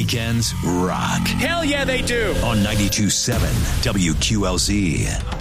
weekends rock. Hell yeah, they do. On 92.7 WQLZ.